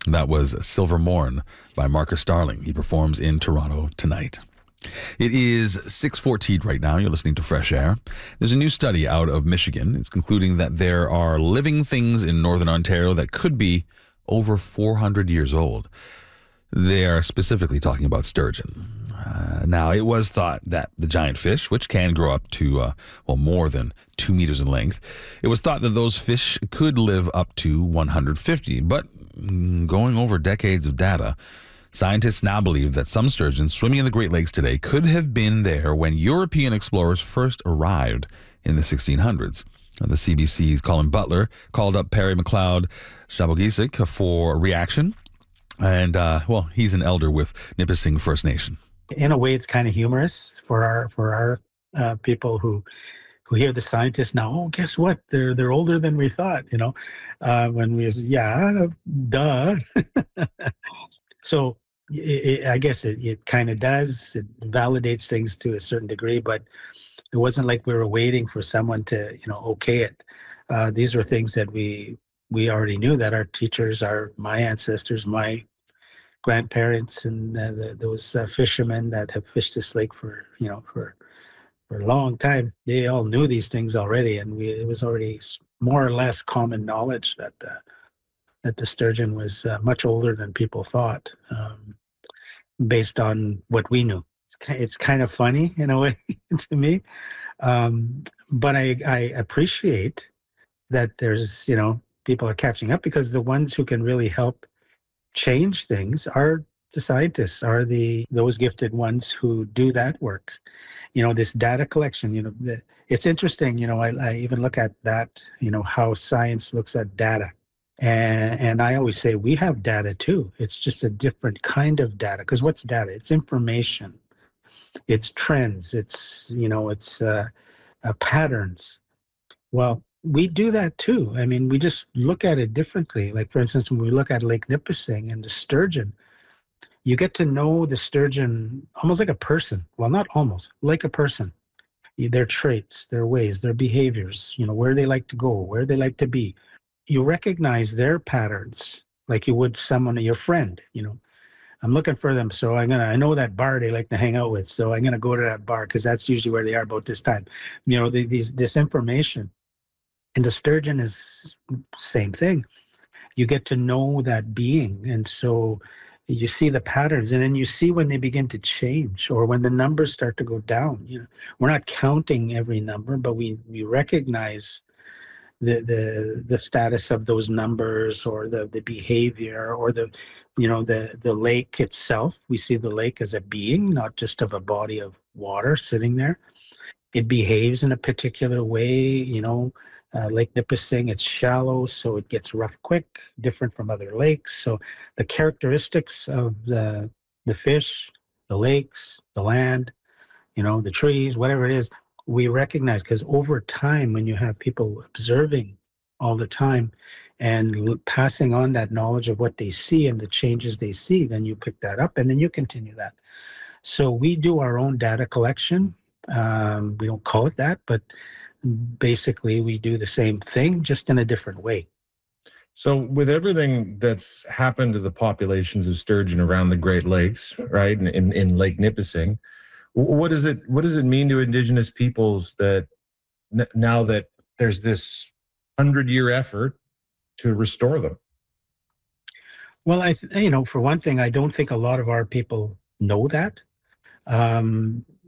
That was Silver Morn by Marcus Starling. He performs in Toronto tonight. It is 6:14 right now. You're listening to Fresh Air. There's a new study out of Michigan. It's concluding that there are living things in northern Ontario that could be over 400 years old. They are specifically talking about sturgeon. Now, it was thought that the giant fish, which can grow up to, more than 2 meters in length, it was thought that those fish could live up to 150. But going over decades of data, scientists now believe that some sturgeon swimming in the Great Lakes today could have been there when European explorers first arrived in the 1600s. The CBC's Colin Butler called up Perry McLeod Shabogisic for reaction. And, he's an elder with Nipissing First Nation. In a way, it's kind of humorous for our people who hear the scientists now. Oh, guess what? They're older than we thought. When we was duh. So I guess it kind of does. It validates things to a certain degree, but it wasn't like we were waiting for someone to okay it. These were things that we already knew, that our teachers, my ancestors, my grandparents, and those fishermen that have fished this lake for a long time, they all knew these things already, and it was already more or less common knowledge that the sturgeon was much older than people thought, based on what we knew. It's kind of funny in a way to me, but I appreciate that there's people are catching up, because the ones who can really help change things are the scientists, are those gifted ones who do that work. This data collection, it's interesting. I even look at that, how science looks at data. And I always say we have data too. It's just a different kind of data. Because what's data? It's information. It's trends. It's patterns. Well, we do that too. I mean, we just look at it differently. Like, for instance, when we look at Lake Nipissing and the sturgeon, you get to know the sturgeon almost like a person. Well, not almost, like a person. Their traits, their ways, their behaviors, where they like to go, where they like to be. You recognize their patterns like you would someone, your friend. I'm looking for them, so I know that bar they like to hang out with, so I'm gonna go to that bar because that's usually where they are about this time. This information. And the sturgeon is same thing. You get to know that being, and so you see the patterns, and then you see when they begin to change, or when the numbers start to go down. We're not counting every number, but we recognize the status of those numbers, or the behavior, or the lake itself. We see the lake as a being, not just of a body of water sitting there. It behaves in a particular way. Lake Nipissing, it's shallow, so it gets rough quick, different from other lakes. So the characteristics of the fish, the lakes, the land, the trees, whatever it is, we recognize, because over time, when you have people observing all the time and passing on that knowledge of what they see and the changes they see, then you pick that up and then you continue that. So we do our own data collection. We don't call it that, but basically we do the same thing, just in a different way. So with everything that's happened to the populations of sturgeon around the Great Lakes, right, in Lake Nipissing, what does it mean to Indigenous peoples that now that there's this 100-year effort to restore them? Well, for one thing, I don't think a lot of our people know that.